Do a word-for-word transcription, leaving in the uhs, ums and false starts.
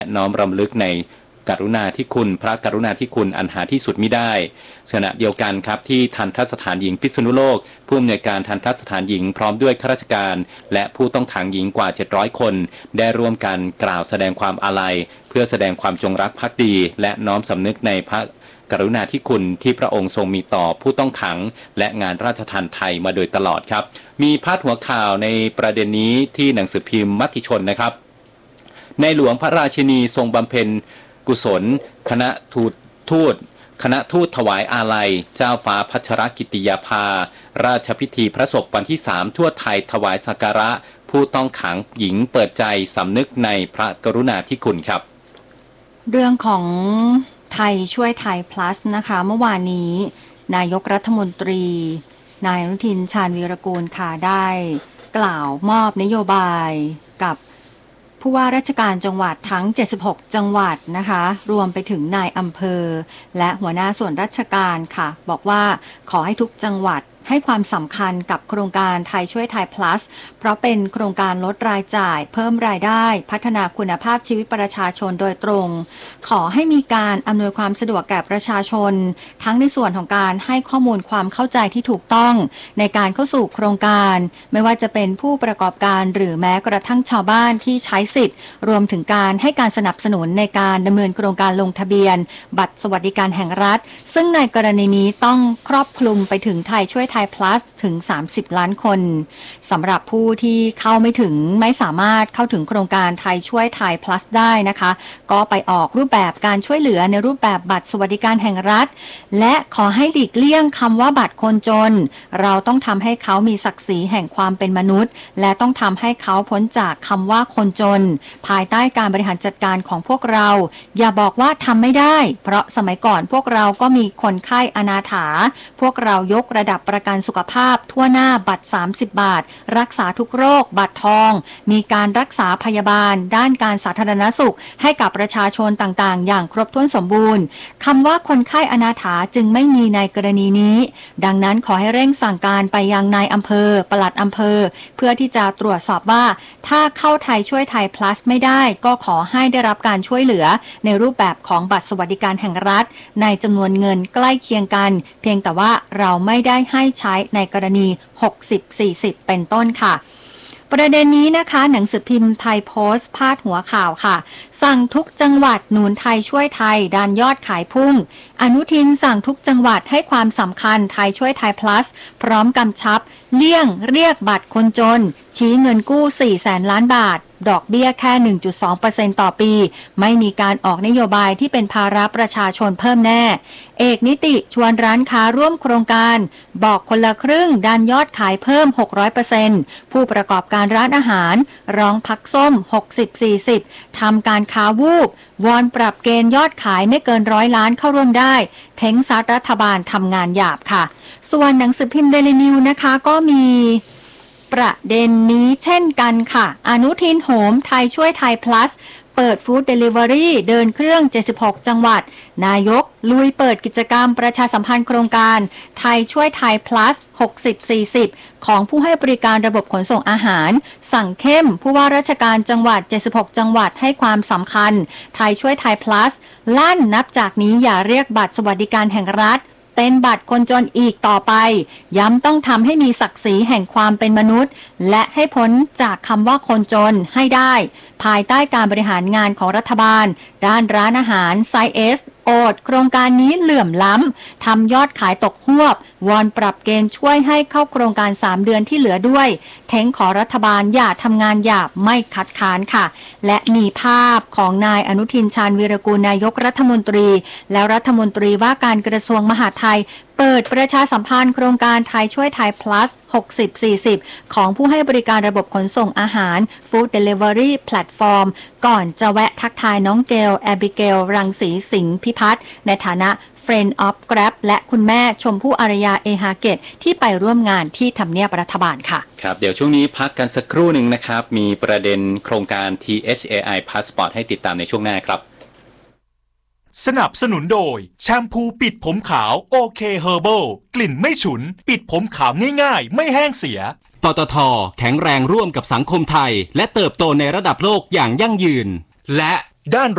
น้อมรำลึกในกรุณาธิคุณพระกรุณาธิคุณอันหาที่สุดมิได้ขณะเดียวกันครับที่ทัณฑสถานหญิงพิษณุโลกผู้อำนวยการทัณฑสถานหญิงพร้อมด้วยข้าราชการและผู้ต้องขังหญิงกว่าเจ็ดร้อยคนได้ร่วมกันกล่าวแสดงความอาลัยเพื่อแสดงความจงรักภักดีและน้อมสำนึกในพระกรุณาธิคุณที่พระองค์ทรงมีต่อผู้ต้องขังและงานราชทัณฑ์ไทยมาโดยตลอดครับมีพาดหัวข่าวในประเด็นนี้ที่หนังสือพิมพ์มติชนนะครับในหลวงพระราชินีทรงบำเพ็ญกุศลคณะทูตทูตคณะทูตถวายอาลัยเจ้าฟ้าพัชรกิติยาภาราชพิธีพระศพวันที่สามทั่วไทยถวายสักการะผู้ต้องขังหญิงเปิดใจสำนึกในพระกรุณาธิคุณครับเรื่องของไทยช่วยไทย plus นะคะเมื่อวานนี้นายกรัฐมนตรีนายอนุทินชาญวีรกูลค่ะได้กล่าวมอบนโยบายกับผู้ว่าราชการจังหวัดทั้งเจ็ดสิบหกจังหวัดนะคะรวมไปถึงนายอำเภอและหัวหน้าส่วนราชการค่ะบอกว่าขอให้ทุกจังหวัดให้ความสำคัญกับโครงการไทยช่วยไทย plus เพราะเป็นโครงการลดรายจ่ายเพิ่มรายได้พัฒนาคุณภาพชีวิตประชาชนโดยตรงขอให้มีการอำนวยความสะดวกแก่ประชาชนทั้งในส่วนของการให้ข้อมูลความเข้าใจที่ถูกต้องในการเข้าสู่โครงการไม่ว่าจะเป็นผู้ประกอบการหรือแม้กระทั่งชาวบ้านที่ใช้สิทธิ์รวมถึงการให้การสนับสนุนในการดำเนินโครงการลงทะเบียนบัตรสวัสดิการแห่งรัฐซึ่งในกรณีนี้ต้องครอบคลุมไปถึงไทยช่วยไทย plus ถึงสามสิบล้านคนสำหรับผู้ที่เข้าไม่ถึงไม่สามารถเข้าถึงโครงการไทยช่วยไทย plus ได้นะคะก็ไปออกรูปแบบการช่วยเหลือในรูปแบบบัตรสวัสดิการแห่งรัฐและขอให้หลีกเลี่ยงคำว่าบัตรคนจนเราต้องทำให้เขามีศักดิ์ศรีแห่งความเป็นมนุษย์และต้องทำให้เขาพ้นจากคำว่าคนจนภายใต้การบริหารจัดการของพวกเราอย่าบอกว่าทำไม่ได้เพราะสมัยก่อนพวกเราก็มีคนไข้อนาถาพวกเรายกระดับประกันสุขภาพทั่วหน้าบัตรสามสิบบาทรักษาทุกโรคบัตรทองมีการรักษาพยาบาลด้านการสาธารณสุขให้กับประชาชนต่างๆอย่างครบถ้วนสมบูรณ์คำว่าคนไข้อนาถาจึงไม่มีในกรณีนี้ดังนั้นขอให้เร่งสั่งการไปยังนายอำเภอปลัดอำเภอเพื่อที่จะตรวจสอบว่าถ้าเข้าไทยช่วยไทย plus ไม่ได้ก็ขอให้ได้รับการช่วยเหลือในรูปแบบของบัตรสวัสดิการแห่งรัฐในจำนวนเงินใกล้เคียงกันเพียงแต่ว่าเราไม่ได้ให้ใช้ในกรณีหกสิบ สี่สิบเป็นต้นค่ะประเด็นนี้นะคะหนังสือพิมพ์ไทยโพสต์พาดหัวข่าวค่ะสั่งทุกจังหวัดหนุนไทยช่วยไทยดันยอดขายพุ่งอนุทินสั่งทุกจังหวัดให้ความสำคัญไทยช่วยไทย plus พร้อมกำชับเลี่ยงเรียกบัตรคนจนชี้เงินกู้สี่แสนล้านบาทดอกเบี้ยแค่ หนึ่งจุดสองเปอร์เซ็นต์ ต่อปีไม่มีการออกนโยบายที่เป็นภาระประชาชนเพิ่มแน่เอกนิติชวนร้านค้าร่วมโครงการบอกคนละครึ่งดันยอดขายเพิ่ม หกร้อยเปอร์เซ็นต์ ผู้ประกอบการร้านอาหารร้องพักส้ม หกสิบ สี่สิบ ทำการค้าวูบวอนปรับเกณฑ์ยอดขายไม่เกินร้อยล้านเข้าร่วมได้เท้งซัดรัฐบาลทำงานหยาบค่ะส่วนหนังสือพิมพ์ Daily News นะคะก็มีประเด็นนี้เช่นกันค่ะอนุทินโหมไทยช่วยไทย plus เปิดฟู้ดเดลิเวอรี่เดินเครื่องเจ็ดสิบหกจังหวัดนายกลุยเปิดกิจกรรมประชาสัมพันธ์โครงการไทยช่วยไทย plus หกสิบ สี่สิบของผู้ให้บริการระบบขนส่งอาหารสั่งเข้มผู้ว่าราชการจังหวัดเจ็ดสิบหกจังหวัดให้ความสำคัญไทยช่วยไทย plus ลั่นนับจากนี้อย่าเรียกบัตรสวัสดิการแห่งรัฐเป็นบัตรคนจนอีกต่อไปย้ำต้องทำให้มีศักดิ์ศรีแห่งความเป็นมนุษย์และให้พ้นจากคำว่าคนจนให้ได้ภายใต้การบริหารงานของรัฐบาลด้านร้านอาหารไซส์ S โอดโครงการนี้เหลื่อมล้ำทำยอดขายตกหวบวอนปรับเกณฑ์ช่วยให้เข้าโครงการสามเดือนที่เหลือด้วยเท้งขอรัฐบาลอย่าทำงานหยาบไม่คัดค้านค่ะและมีภาพของนายอนุทินชาญวีรกูลนายกรัฐมนตรีและรัฐมนตรีว่าการกระทรวงมหาดไทยเปิดประชาสัมพันธ์โครงการไทยช่วยไทย plus หกสิบ สี่สิบของผู้ให้บริการระบบขนส่งอาหาร Food Delivery Platform ก่อนจะแวะทักทายน้องเกลแอบิเกลรังสีสิงห์พิพัฒน์ในฐานะ Friend of Grab และคุณแม่ชมพู่อารยาเอฮาเกตที่ไปร่วมงานที่ทำเนียบรัฐบาลค่ะครับเดี๋ยวช่วงนี้พักกันสักครู่หนึ่งนะครับมีประเด็นโครงการ ที เอช เอ ไอ Passport ให้ติดตามในช่วงหน้าครับสนับสนุนโดยแชมพูปิดผมขาวโอเคเฮอร์เบิลกลิ่นไม่ฉุนปิดผมขาวง่ายๆไม่แห้งเสียปตท.แข็งแรงร่วมกับสังคมไทยและเติบโตในระดับโลกอย่างยั่งยืนและด้าน